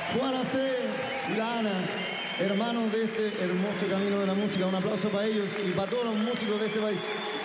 Juana Fe, Lana, hermanos de este hermoso camino de la música. Un aplauso para ellos y para todos los músicos de este país.